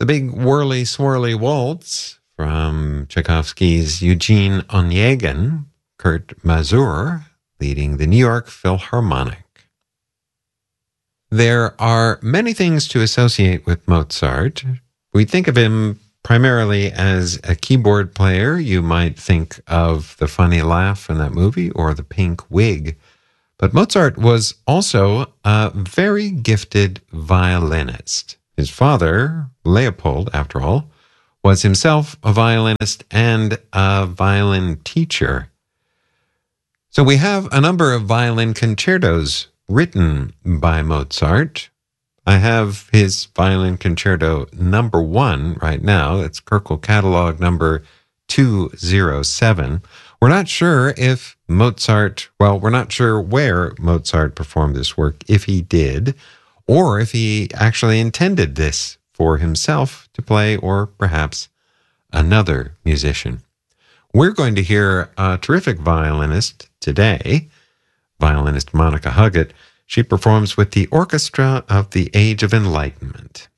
The big whirly swirly waltz from Tchaikovsky's Eugene Onegin, Kurt Masur leading the New York Philharmonic. There are many things to associate with Mozart. We think of him primarily as a keyboard player. You might think of the funny laugh in that movie or the pink wig. But Mozart was also a very gifted violinist. His father, Leopold, after all, was himself a violinist and a violin teacher. So we have a number of violin concertos written by Mozart. I have his violin concerto number 1 right now. That's Köchel catalog number 207. We're not sure if Mozart, we're not sure where Mozart performed this work, if he did, or if he actually intended this for himself to play, or perhaps another musician. We're going to hear a terrific violinist today, violinist Monica Huggett. She performs with the Orchestra of the Age of Enlightenment.